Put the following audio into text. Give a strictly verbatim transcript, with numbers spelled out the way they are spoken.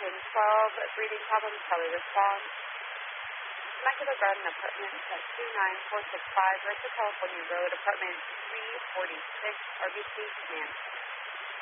ten twelve, breathing problems, how we respond. Temecula Garden Apartments at two nine four six five, Rancho California Road, Apartment three forty-six, R B C, command.